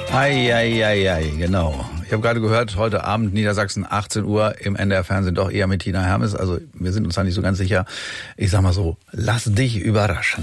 Ei, genau. Ich habe gerade gehört, heute Abend Niedersachsen, 18 Uhr im NDR-Fernsehen, doch eher mit Tina Hermes. Also wir sind uns da nicht so ganz sicher. Ich sag mal so, lass dich überraschen.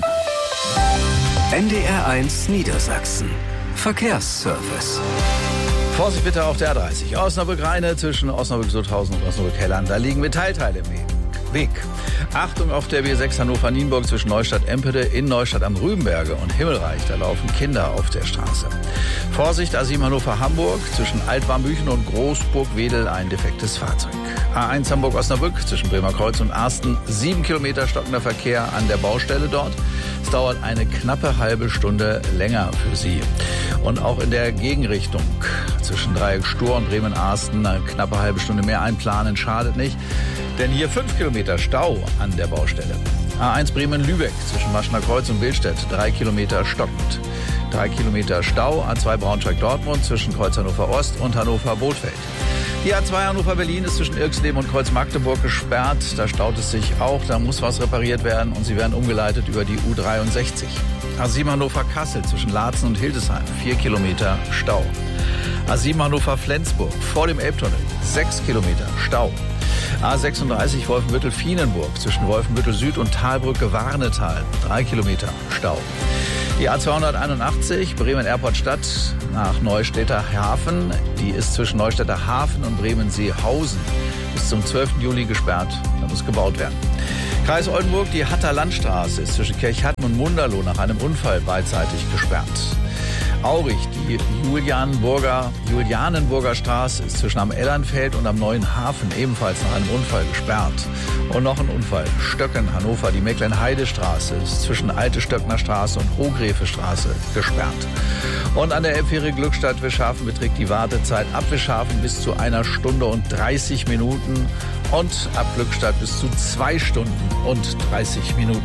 NDR1 Niedersachsen. Verkehrsservice. Vorsicht bitte auf der A30. Osnabrück-Rheine zwischen Osnabrück-Sutthausen und Osnabrück-Hellland. Da liegen Metallteile im Weg. Achtung auf der B6 Hannover-Nienburg zwischen Neustadt-Empede in Neustadt am Rübenberge und Himmelreich. Da laufen Kinder auf der Straße. Vorsicht A7 Hannover-Hamburg zwischen Altwarmbüchen und Großburg-Wedel ein defektes Fahrzeug. A1 Hamburg-Osnabrück zwischen Bremerkreuz und Arsten 7 Kilometer stockender Verkehr an der Baustelle dort. Es dauert eine knappe halbe Stunde länger für Sie. Und auch in der Gegenrichtung zwischen Dreieck Stur und Bremen-Arsten eine knappe halbe Stunde mehr einplanen schadet nicht. Denn hier 5 Kilometer Stau an der Baustelle. A1 Bremen-Lübeck zwischen Maschner Kreuz und Billstedt 3 Kilometer stockend. 3 Kilometer Stau, A2 Braunschweig-Dortmund zwischen Kreuz Hannover-Ost und Hannover-Bothfeld. Die A2 Hannover-Berlin ist zwischen Irxleben und Kreuz-Magdeburg gesperrt. Da staut es sich auch, da muss was repariert werden und sie werden umgeleitet über die U63. A7 Hannover-Kassel zwischen Laatzen und Hildesheim 4 Kilometer Stau. A7 Hannover-Flensburg vor dem Elbtunnel 6 Kilometer Stau. A36 Wolfenbüttel-Fienenburg zwischen Wolfenbüttel-Süd und Talbrücke-Warnetal 3 Kilometer Stau. Die A281 Bremen-Erport-Stadt nach Neustädter Hafen, die ist zwischen Neustädter Hafen und Bremen-Seehausen bis zum 12. Juli gesperrt. Da muss gebaut werden. Kreis Oldenburg, die Hatter Landstraße ist zwischen Kirchhatten und Munderloh nach einem Unfall beidseitig gesperrt. Aurich, die Julianenburger Straße ist zwischen am Ellernfeld und am Neuen Hafen ebenfalls nach einem Unfall gesperrt. Und noch ein Unfall. Stöcken, Hannover, die Mecklenheide-Straße ist zwischen Alte Stöckner Straße und Hohgräfe-Straße gesperrt. Und an der Elbfähre Glückstadt-Wischhafen beträgt die Wartezeit ab Wischhafen bis zu 1 Stunde und 30 Minuten und ab Glückstadt bis zu 2 Stunden und 30 Minuten.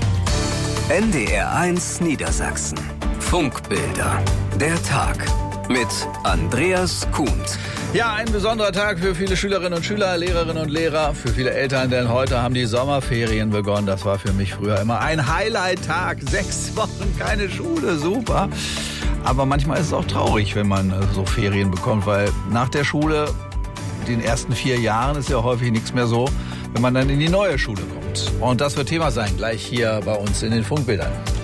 NDR1 Niedersachsen. Funkbilder. Der Tag mit Andreas Kuhnt. Ja, ein besonderer Tag für viele Schülerinnen und Schüler, Lehrerinnen und Lehrer, für viele Eltern, denn heute haben die Sommerferien begonnen. Das war für mich früher immer ein Highlight-Tag. 6 Wochen keine Schule, super. Aber manchmal ist es auch traurig, wenn man so Ferien bekommt, weil nach der Schule, den ersten 4 Jahren, ist ja häufig nichts mehr so, wenn man dann in die neue Schule kommt. Und das wird Thema sein, gleich hier bei uns in den Funkbildern.